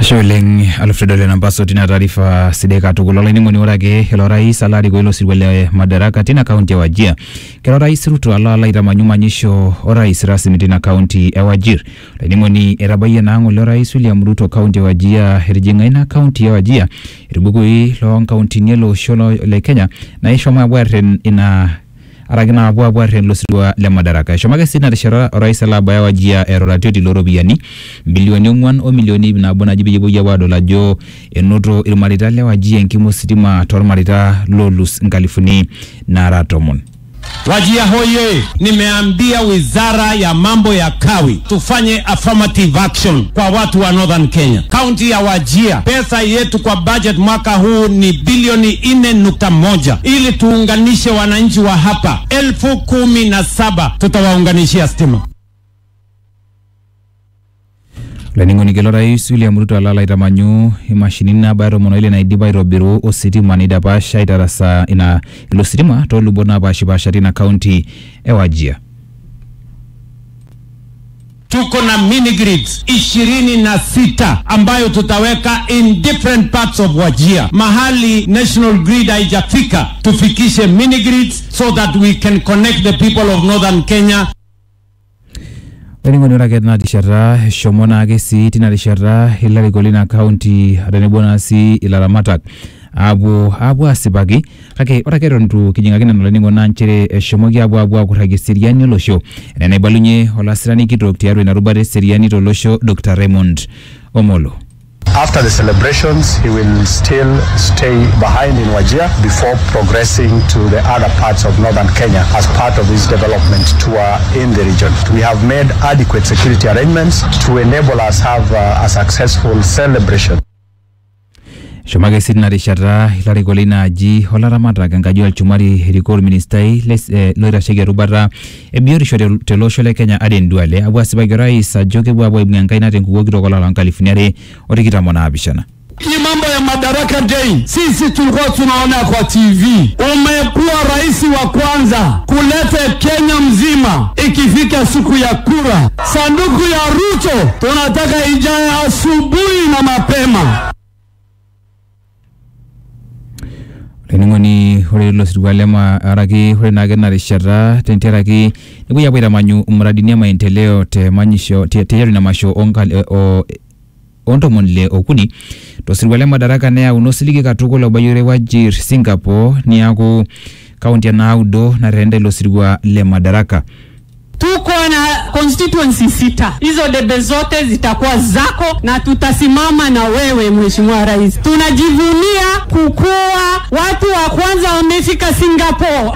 Showling Alfredo Lenampaso tina taarifa sideka tukulola ningo ni urage helo rais alari kwa ilo sirwele madaraka tina kaunti ya Wajir. Kelo rais Ruto alala itamanyuma nyisho o rais rasmi tina kaunti ya Wajir. Ningo ni erabaye na ango lo rais William Ruto kaunti ya Wajir herijinga ina kaunti ya Wajir. Iribugu hii lo kaunti nyelo sholo le Kenya na isho mabwaren ina aragina abwa renlo sirwa le madaraka shomage sina rishara rais alaba ya Wajia eroratio di lorobiani bilioni 1 o milioni na bona jibijibu ya $1 jo enoto ilmarita le Wajia nkimo sitima tormarita lolus ngalifuni na ratomon. Wajia hoye, nimeambia wizara ya mambo ya kawi tufanye affirmative action kwa watu wa Northern Kenya. County ya Wajia, pesa yetu kwa budget mwaka huu ni bilioni 4.1 ili tuunganishe wananchi wa hapa 17,000 tutawaunganishia stima. Leningo ni kelo rais William Ruto alala itamanyu imashini na baro mono ile na idiba irobiru o sitima ni dabasha itarasa ina ilo sitima tolu bona basha tina kaunti ya Wajia. Tuko na mini grids 26 ambayo tutaweka in different parts of Wajia. Mahali national grid haijafika tufikishe mini grids so that we can connect the people of Northern Kenya. Leningo ni urage na dishara shomona agesi tina dishara hilari golina kaunti adanibona si ilaramatak abu asibagi kake orakero ntu kijingakina no leningo na nchere shomogi abu kurage seriani losho nene balunye olasirani kitok tiaru na rubare seriani to losho Dr. Raymond Omolo. After the celebrations, he will still stay behind in Wajir before progressing to the other parts of Northern Kenya as part of his development tour in the region. We have made adequate security arrangements to enable us have a successful celebration. Shomage sidna rishara hilari golina ji holaramata gangajo alchumari herikol ministai loira shege rubara ebiori shode telosho le Kenya aden duale abu asibagi rais ajoke bwa ibngangaina tenkugo kirokola la California orikita mona abishana. Hii mambo ya Madaraka Day sisi tulikuwa tunaona kwa TV. Umekuwa rais wa kwanza kuleta Kenya mzima ikifika siku ya kura. Sanduku ya Ruto tunataka ijae asubuhi na mapema. Leningo ni hore lo sirwalema araki hore nagena rishara tenteraki nibuya bwira manyu umradini maendeleo te manyisho teyari na masho onkal onto monle okuni to sirwalema daraka ne unosilike katuko bayore Wajir Singapore ni yako kaunti ya Naudo na rende lo sirwa le madaraka. Tuko na constituency 6. Hizo debe zote zitakuwa zako na tutasimama na wewe Mheshimiwa Rais. Tunajivunia kukua watu wa kwanza wamefika Singapore.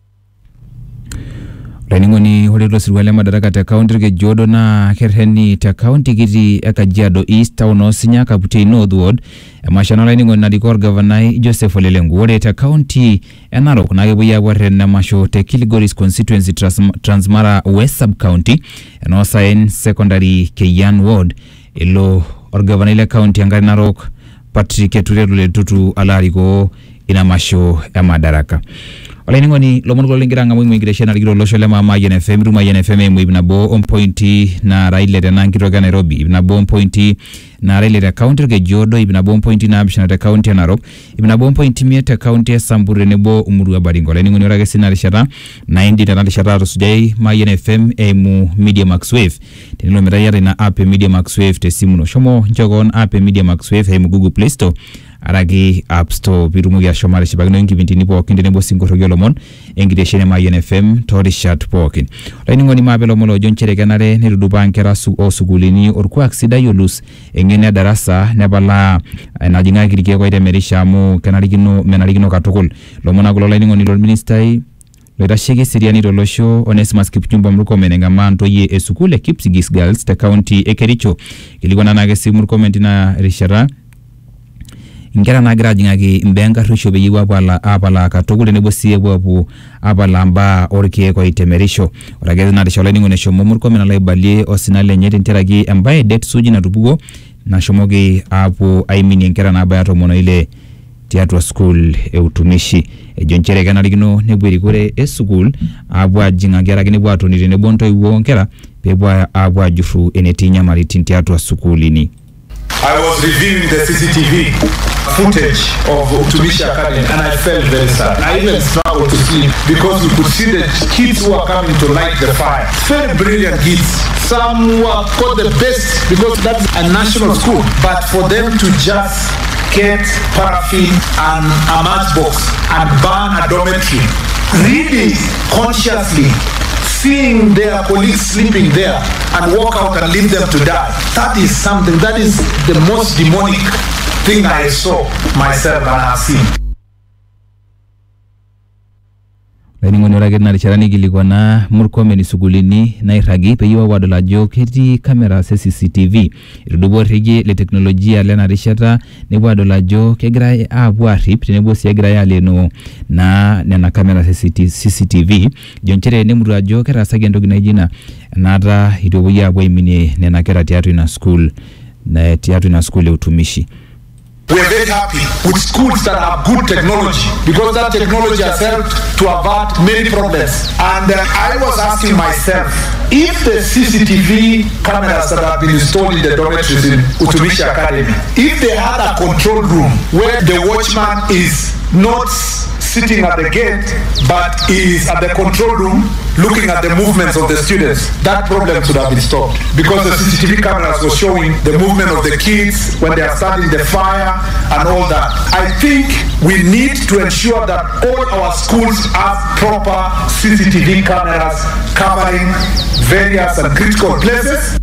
Leningo ni holelo sirwale madaraka ta county ke jodo na kerheni ta county kiti Kajiado East town osinya kapute North Ward mashana leningo na dikor governor Joseph Olelengu wore ta county Narok na gebuya warren na masho te Kilgoris constituency Transmara West sub county no sign secondary Keyan ward ilo governor ile county anga Narok Patrick Eturele tutu alariko ina masho ya madaraka. Wala ningo ni lomono lingiranga mwi immigration aligiro losho lema Mayen FM ruma Mayen FM mwi binabo on pointi na raile de nankiroga Nairobi ibinabo on pointi na raile de county ke Jodo ibinabo on pointi na abishana de county ya Narok ibinabo on pointi miete county ya Samburu nebo umuru wa Baringo. Wala ningo ni urage sina rishara na indi na rishara rusujai Mayen FM emu Media Max Wave tenilo mirayari na app Media Max Wave te simuno shomo njogon app Media Max Wave emu Google Play Store aragi App Store birumu ya shomari shibagino ingi binti nipo wakinde nebo singoro lomon engideshene Mayen FM tori shat pokin. Lainingo ni mabelo molo jonchere ganare niruduba nkera sugulini orku aksida yolus engene darasa nebala na jinga kirike kwa ite merisha mu menarigino katokol lomona gulo lainingo ni lol ministai loida shege seriani dolosho Onesimus Kipchumba mruko menenga manto ye esukule Kipsigis Girls te county Ekericho kiligwana nagesi mruko mentina rishara ngera na gira jingaki mbenga rusho be yiwa bala abala katogule ne bosie bobu abala mba orike ko itemerisho orageze na risho leningo ne shomo murko mena lay balie osinale nyete nteragi ambaye det suji na tubugo na shomoge apo aimini ngera na bayato mono ile tiatwa school utumishi jonchere kana ligino ne bwiri kore school abwa jinga gera gine bwato ni ne bonto iwo ngera pe bwa abwa jufu enetinya maritin tiatwa school ni I was reviewing the CCTV footage of Utumishi Academy and I felt very sad. I even struggled to sleep because you could see the kids who are coming to light the fire. Very brilliant kids. Some who have got the best because that's a national school. But for them to just get paraffin and a matchbox and burn a dormitory, reading consciously, seeing their colleagues sleeping there and walk out and leave them to die. That is something, that is the most demonic thing I saw myself and I've seen. Lainingoni orake narishara kilikuwa na Murkomen sugulini na iragi peyiwa wadola jo keti kamera CCTV irudubo rege le teknolojia le narishata ne wadola jo kegira abu arip tenebo siegira ya leno na kamera CCTV jonchere ne muru ajo kera sagendo ginajina nata idobo ya abu imini nena kera tiatu ina school na tiatu ina school Utumishi. We are very happy with schools that have good technology because that technology has helped to avert many problems. And I was asking myself, if the CCTV cameras that have been installed in the dormitories in Utumishi Academy, if they had a control room where the watchman is not sitting at the gate but is at the control room looking at the movements of the students, that problem should have been stopped because the CCTV cameras were showing the movement of the kids when they are starting the fire and all that. I think we need to ensure that all our schools have proper CCTV cameras covering various and critical places.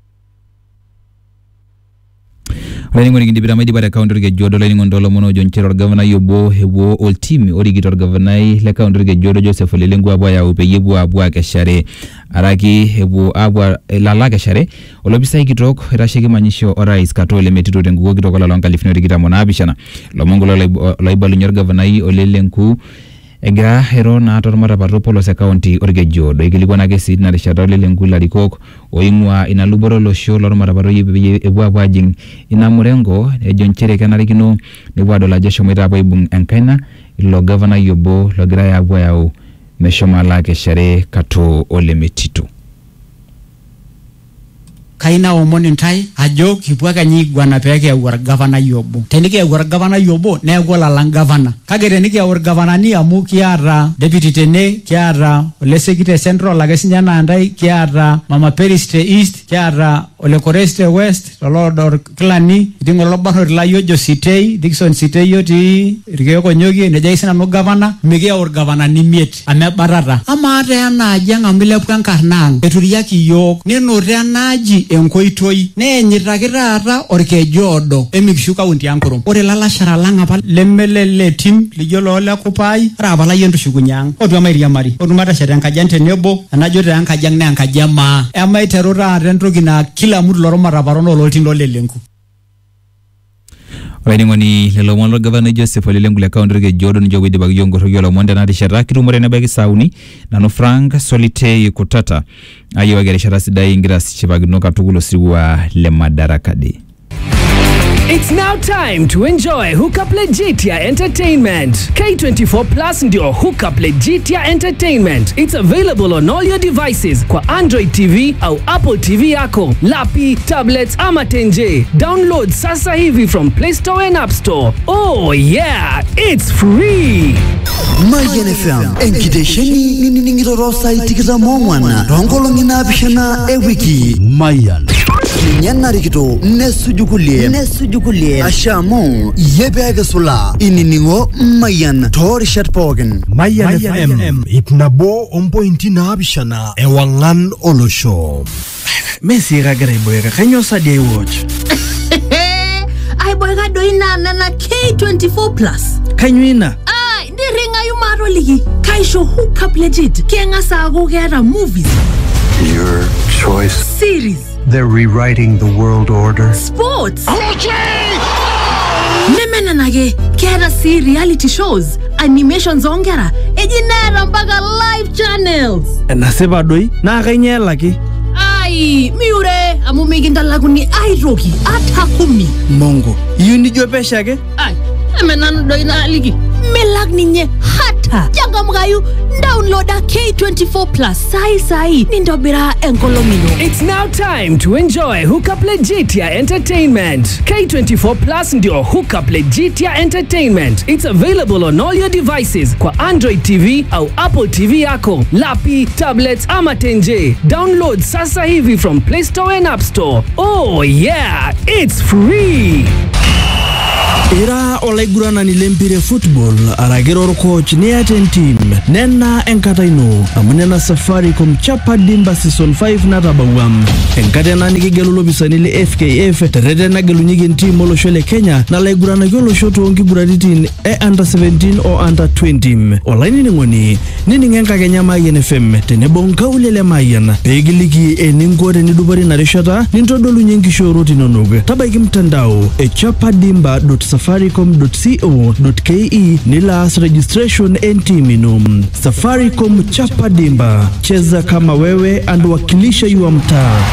Lainingoni gindibira maidi bada counter ge jodo lainingon dolo mono jonchero governor yobo hebo all team origitor governor le counter ge jodo Joseph Lelengu abwa ya upeyebu abwa keshare araki hebo abwa lala keshare olobisa ikitok rashiki manyisho orais katole metito tengugo kitoko la longa lifino rigita mona abishana lomongo laibalu nyor governor Olelenku egira hero na atormata patopolo se county orge jodo ikilikuwa na kesi na rishata Olelenku larikok oingwa inaluboro losho lormata pato ebu abwa jing ina murengo jonchere kanarikino ne wado la jesho mwita hapo ibung enkaina ilo governor yobo logira ya abwa yao meshoma lake shere kato Ole Metito. Kaina omoni ntai ajo kipwaka nyigwa na peke ya governor yobo tenike ya governor yobo na ya la governor kage tenike ya governor ni amu kiara deputy tene kiara Ole Sekite Central la kesinyana andai kiara Mama Periste East kiara Ole Koreste West lolodor klani dingo lobano la yojo Sitei Dickson Sitei yoti rikeko nyogi nejaisina no governor mege ya governor ni miet ame barata ama ate yana janga mbile pwankarnang eturiaki yok neno reanaji enkoitoi neenyitakitaata orkejodo emikishuka unti yankurum ore lala sharalanga pa lemelele tim lijolo ole kupai rapala yendu shukunyang otu amairiamari otu mata shere nkajang tenebo anajo te nkajang na nkajama emaiterura atentoki na kila mtu loroma raparono loltindo Lelenku. Lainingoni lelo mono governor Joseph Olelengu le counter ge jodo njo wedi bagiongo rogyo monde na rishara kitumore na bagi sauni nano Frank Solite Kutata ayo wagere shara sidai ingira sichibagino katugulo siwa le Madarakade. It's now time to enjoy Hookup Legitia Entertainment. K24 Plus ndio Hookup Legitia Entertainment. It's available on all your devices kwa Android TV au Apple TV yako, lapi, tablets ama tenje. Download sasa hivi from Play Store and App Store. Oh yeah, it's free. Mayan FM enkidesheni niningirorosa itikita momwana rongolo nginabishana ewiki Mayan nyana rikito nesujukulie ashamo yebega sula ininingo Mayan tor shatpogen Mayan FM itnabo ompointi nabishana ewangan olosho Messi ragare boyga kanyo sadie watch Ay boyga doina na K24 Plus kanyuina Ringa yumaro ligi kaisho Hookup Legit kenga sago gera movies your choice series they're rewriting the world order sports memena nage kera si reality shows animations ongera ejinera mpaka live channels naseba doi na kanyela ki ai miure amumiginda laguni airoki atakumi mongo yuni jopesha ke ai emenan doina ligi melag ninye hata data. Changamkayu downloada K24 Plus sai nindobira enkolomino. It's now time to enjoy Hookup Legitia Entertainment. K24 Plus ndio Hookup Legitia Entertainment. It's available on all your devices kwa Android TV au Apple TV yako, lapi, tablets ama tenje. Download sasa hivi from Play Store and App Store. Oh yeah, it's free. Ira olaiguranani lempire football aragiror coach ni team nena enkataino amunena Safaricom chapa dimba season 5 natabawam enkatena nikigelulo bisanile FKF terete nagelunyige team oloshole Kenya na laigurana yolo shoto ngiguranitin under 17 or under 20 olaini ngoni niningenka Kenya Mayan FM tenebonka ulele Mayan pegiliki eningore nidubari na reshata nintodolu nyengisho tinonoge tabaiki mtandao chapadimba.safaricom.co.ke nilas registration entiminum Safaricom Chapadimba, cheza kama wewe and wakilisha yuwa mtaa.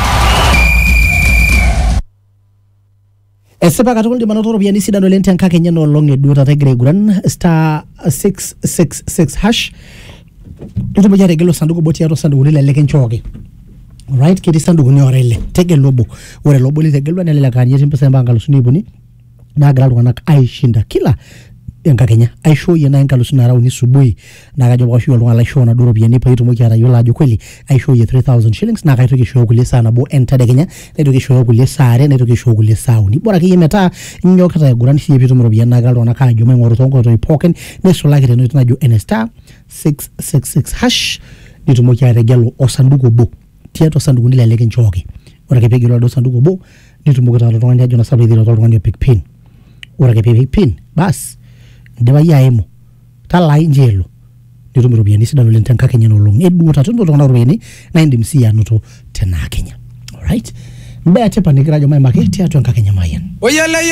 Esepa katukul di manotoro biyani sida no lente anka Kenya no long edu tategre guran star 666 hash dutu bojare gelo sanduku boti yaro sanduku nile leke nchoge. Alright, kiti sanduku ni orele tege lobo ore lobo li tege lwane lila kanyeti mpesa mbanga lusuni buni na galu wanak aishinda kila yanka Kenya aisho yena yanka lusuna rauni subui na gajo washu yolwa la show na duro biyani pa itumo kiara yola ajo kweli aisho ye 3,000 shillings na kaito kisho kule sana bo enter de Kenya na kisho kule sare na kisho kule sauni bora kiye meta nyoka ta gurani si epito mro biyana galu wanak ajo mengoro tongo to ipoken ne so like no itna jo star 666 hash itumo kiara gelo osanduko bo tiato sanduku nile leke nchoge ora ke pegelo do sanduko bo itumo kiara to ngani ajo na sabe dilo to ngani pick pin ora ke pick pin bas ndeba yaemo tala injelo nitumo robiyani sidalo lentanka Kenya no long edu tatundo to na robiyani na ndimsi ya noto tena Kenya. All right, mbaya tepa nikirajo mai market ya tuanka Kenya Mayan oyaleyo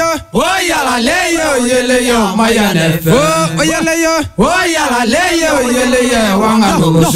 oyaleyo Mayan FM oyaleyo wangalo